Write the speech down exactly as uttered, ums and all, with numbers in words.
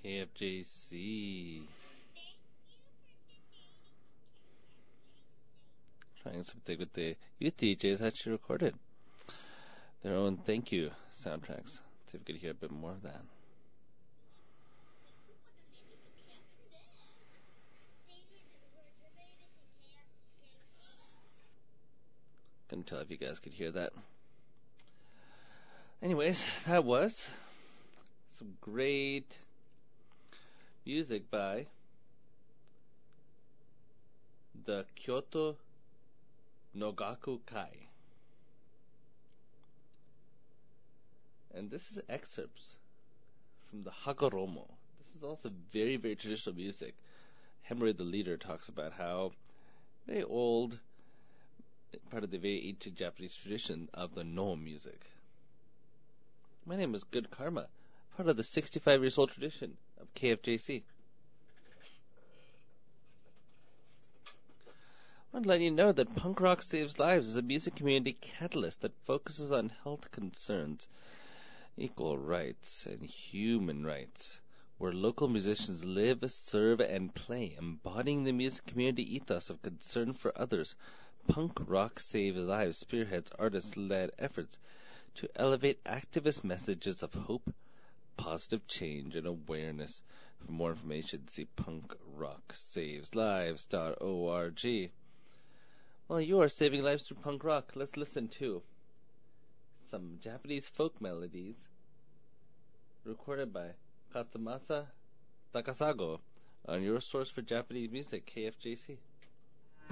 K F J C. Trying something with the youth D Js actually recorded their own thank you soundtracks. See if we could hear a bit more of that. Couldn't tell if you guys could hear that. Anyways, that was some great music by the Kyoto Nogaku Kai. And this is excerpts from the Hagoromo. This is also very, very traditional music. Hemori the leader talks about how very old, part of the very ancient Japanese tradition of the No music. My name is Good Karma, part of the sixty-five years old tradition of K F J C. I want to let you know that Punk Rock Saves Lives is a music community catalyst that focuses on health concerns, equal rights, and human rights, where local musicians live, serve, and play, embodying the music community ethos of concern for others. Punk Rock Saves Lives spearheads artist-led efforts to elevate activist messages of hope, positive change, and awareness. For more information, see punk rock saves lives dot org. Well, you are saving lives through punk rock. Let's listen to some Japanese folk melodies recorded by Katsumasa Takasago on your source for Japanese music, K F J C.